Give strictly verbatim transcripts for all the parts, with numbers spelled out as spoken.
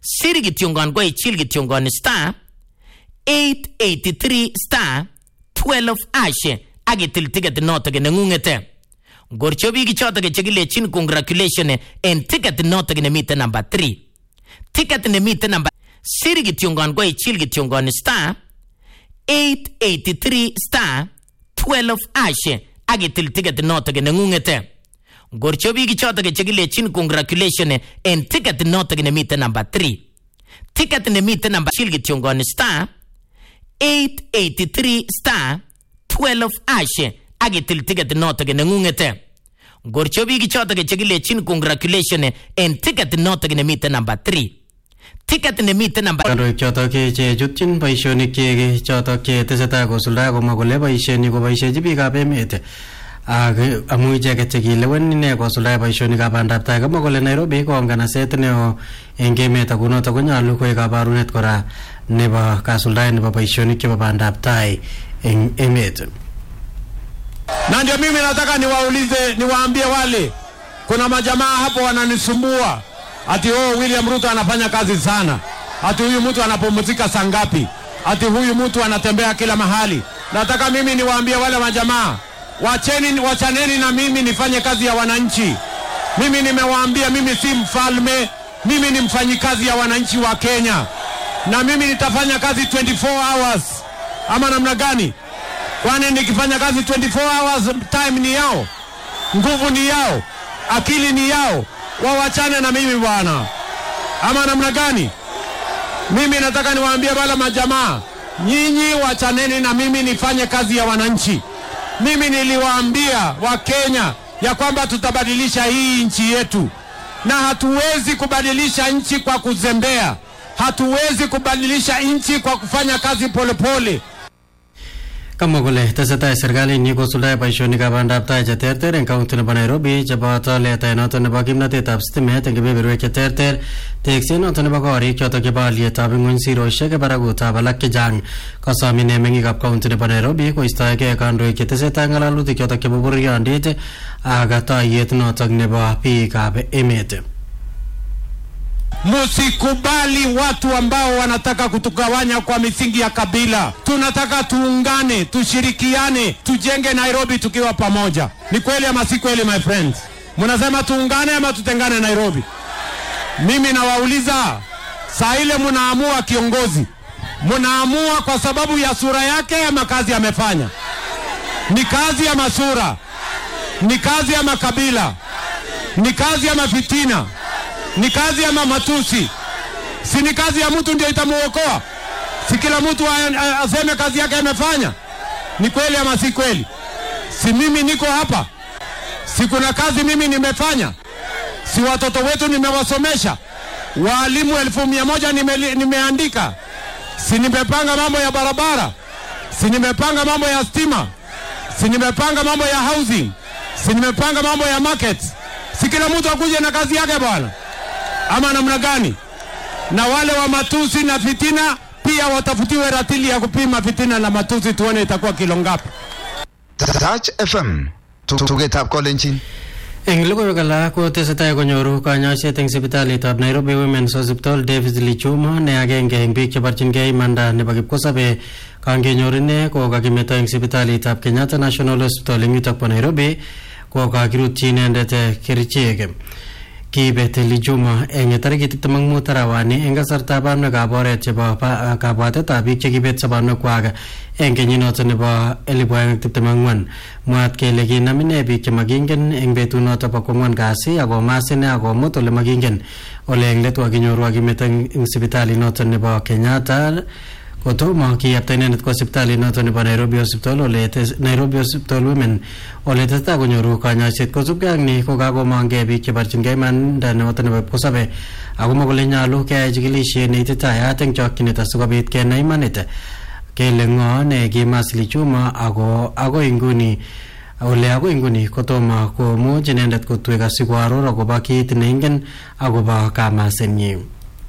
siri kityongon ko ichil kityongon star eight eighty-three star twelve hash agitil ticket noto ke nengungete. Gorcho bigi choto ke chekile chin congratulation en ticket noto ke nemite number three. Ticket nemite number siri kityongon ko ichil kityongon star eight eighty-three star twelve hash agitil ticket noto ke nengungete. Gorcho bigi choto ke chekile chin congratulation en ticket noto ke nemite number three. Ticket nemite number chil kityongon star eight eighty-three star twelve hash agitil ticket noto ke nengungete. Gorcho bigi choto ke chekile chin congratulation en ticket noto ke nemite number three. Ticket nemite number kandoik choto ke che jutchin boisionik che choto ke tesetai kosulda komwa kole boisioni ko boisiechi biikab emet ak amu icheket chekilewen ine kosulda boisionikab bandab tai. Komwa kole Nairobi ko nganaset neo eng emet ak kunoto konyolu koek kabarunet kora nebo kasuldaet nebo boisionik chebo bandab tai eng emet. Na ndio mimi nataka niwaulize, niwaambie wale, kuna majamaa hapo wananisumbua ati oh, William Ruto anafanya kazi sana, ati huyu mtu anapumzika saa ngapi, ati huyu mtu anatembea kila mahali. Nataka mimi niwaambie wale majamaa, wacheni, wachaneni na mimi nifanye kazi ya wananchi. Mimi nimewaambia mimi si mfalme, mimi ni mfanyikazi ya wananchi wa Kenya, na mimi nitafanya kazi twenty-four hours. Ama namna gani? Kwani nikifanya kazi twenty-four hours, time ni yao, nguvu ni yao, akili ni yao. Wawachane na mimi bwana. Ama namna gani? Mimi nataka niwaambie wala majamaa, nyinyi wachaneni na mimi nifanye kazi ya wananchi. Mimi niliwaambia wa Kenya ya kwamba tutabadilisha hii nchi yetu, na hatuwezi kubadilisha nchi kwa kuzembea. Hatuwezi kubadilisha nchi kwa kufanya kazi polepole pole. Kamwa kole tesetai serikalit ni kosuldae boisionikab bandab tai cheterter eng kaunti nebo Nairobi cheboto letaet noto nebo kimnatetab stimet eng kebeberwek cheterter, tekset noto nebo korik choto chebo alyetab ing'ony sirosiek barakutab alak chechang. Kosom ine meng'ikab kaunti nebo Nairobi koistoegei kandoik chetesetai ng'alalutik choto chebo bororiondit ak toiyet noto nebo biikab emet. Musikubali watu ambao wanataka kutugawanya kwa misingi ya kabila. Tunataka tuungane, tushirikiane, tujenge Nairobi tukiwa pamoja. Ni kweli ama si kweli my friends? Munasema tuungane ama tutengane Nairobi? Mimi nawauliza, saa ile munaamua kiongozi, munaamua kwa sababu ya sura yake ama kazi amefanya? Ni kazi ya masura? Ni kazi ya makabila? Ni kazi ya mafitina? Ni kazi ya matusi? Si ni kazi ya mtu ndio itamuokoa? Si kila mtu aseme kazi yake amefanya? Ni kweli ama si kweli? Si mimi niko hapa, si kuna kazi mimi nimefanya? Si watoto wetu nimewasomesha? Walimu elfu mia moja nime, nimeandika? Si nimepanga mambo ya barabara? Si nimepanga mambo ya stima? Si nimepanga mambo ya housing? Si nimepanga mambo ya market? Si kila mtu akuje na kazi yake bwana? Ama namna gani? Na wale wa matusi na fitina pia watafutiwe ratili ya kupima fitina na matusi, tuone itakuwa kilo ngapi. Touch F M tugetab kolenjin. Eng logoiwek alak ko tesetai konyoru kanyoiset eng sipitalitab Nairobi Women's Hospital David Lichuma ne agenge eng biik chebarchingei imanda nebo kipkosobe. Kangenyor ine ko kakimeto eng sipitalitab Kenyatta National Hospital eng yutok bo Nairobi ko kakirutyi inendet kerichek. Kiibet Lichuma eng tarikit tiptem ak mut arawani eng kasartab amnekab oret chebo kabwatetab biik chekibet sobonwekwak eng kenyinoto nebo elipu aeng ak tiptem ak ang'wan. Mwaat kele kinam ine biik chemakingen eng betunoto bo kwang'wan kasi akomas ine akomut ole makingen, ole eng let kakinyoru akimeto eng sipitalinoto nebo Kenyatta. Kotomo kiyapta inendet kwa sipitali noto nebo Nairobi Hospital ole Nairobi Hospital Women ole tesetai konyoru kanyoiset. Kosubkei ak ni ko kakomongkei biik chebarchingei imanda noto nebo kipkosobe akomwa kole nyolu keyai chikilisiet neititayat eng chokchinet asikobit kenai imanit kele ng'o ne kimas Lichuma ako akoi nguni ole akoi nguni kotomo komuch inendet kotwek asikoaror akobo kiit neingen akobo kamasenyi.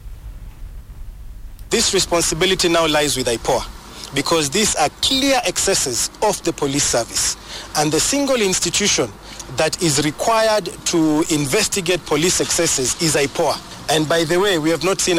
This responsibility now lies with I P O A because these are clear excesses of the police service, and the single institution that is required to investigate police excesses is I P O A. And by the way, we have not seen